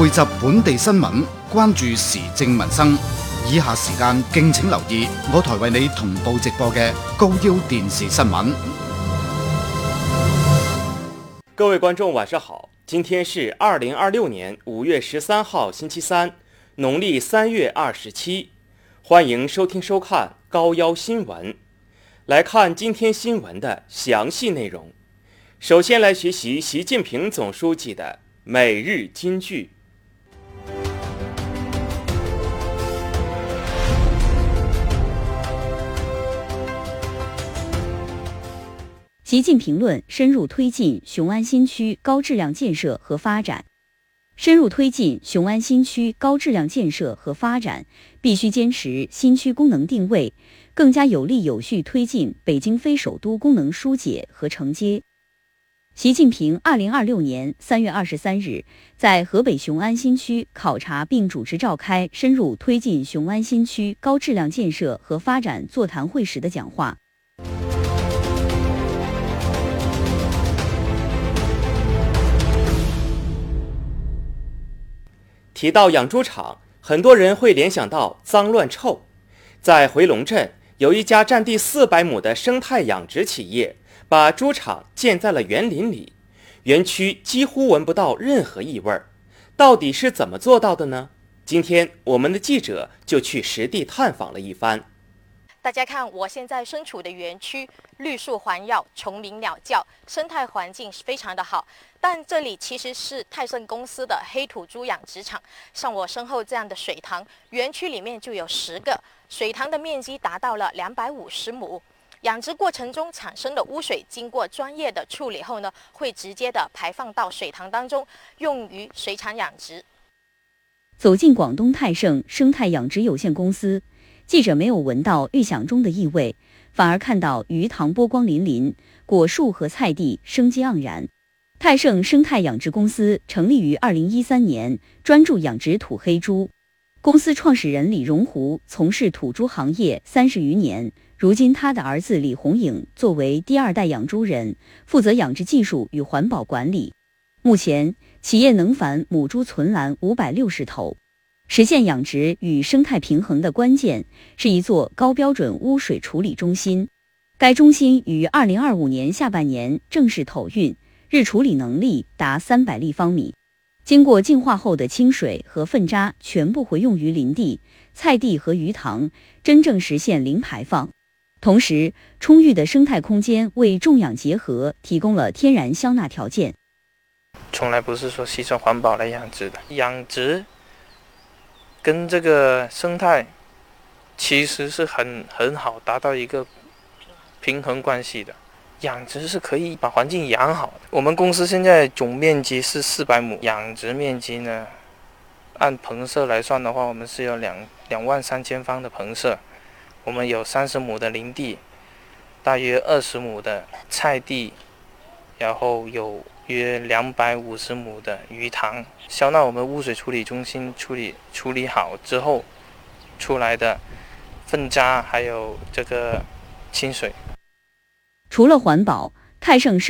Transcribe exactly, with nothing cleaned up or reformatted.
匯集本地新聞，關注時政民生。以下時間敬請留意我台為你同步直播嘅高腰電視新聞。 各位觀眾晚上好，今天是二零二六年五月十三號星期三，農曆三月二十七。歡迎收聽收看高腰新聞。來看今天新聞的詳細內容。首先來學習習近平總書記的每日金句。 習近平論深入推進雄安新區高質量建設和發展。深入推進雄安新區高質量建設和發展，必須堅持新區功能定位，更加有力有序推進北京非首都功能疏解和承接。習近平二零二六年三月二十三日在河北雄安新區考察並主持召開深入推進雄安新區高質量建設和發展座談會時的講話。 提到養豬場，很多人會聯想到髒亂臭。在回龍鎮，有一家佔地四百畝的生態養殖企業，把豬場建在了園林裡，園區幾乎聞不到任何異味。到底是怎麼做到的呢？今天我們的記者就去實地探訪了一番。 大家看，我現在身處的園區，綠樹環繞，蟲鳴鳥叫，生態環境是非常的好。但這裡其實是泰盛公司的黑土豬養殖場。像我身後這樣的水塘，園區裡面就有十個，水塘的面積達到了兩百五十畝。養殖過程中產生的污水，經過專業的處理後呢，會直接的排放到水塘當中，用於水產養殖。 走進廣東泰盛生態養殖有限公司，記者沒有聞到預想中的異味，反而看到魚塘波光粼粼，果樹和菜地生機盎然。泰盛生態養殖公司成立於二零一三年，專注養殖土黑豬。公司創始人李榮湖從事土豬行業三十餘年，如今他的兒子李紅影作為第二代養豬人，負責養殖技術與環保管理。目前，企業能繁母豬存欄五百六十頭。實現養殖與生態平衡的關鍵是一座高標準污水處理中心。該中心於二零二五年下半年正式投運，日處理能力達三百立方米。經過淨化後的清水和糞渣全部回用於林地、菜地和魚塘，真正實現零排放。同時，充裕的生態空間為種養結合提供了天然香納條件。 從來不是說犧牲環保來養殖的，養殖跟這個生態其實是很很好達到一個平衡關係的。養殖是可以把環境養好的。我們公司現在總面積是四百畝，養殖面積呢，按棚舍來算的話，我們是有兩兩萬三千方的棚舍。我們有三十畝的林地，大約二十畝的菜地，然後有約兩百五十畝的魚塘。消納我們污水處理中心處理處理好之後出來的糞渣，還有這個清水。 除了環保，泰盛生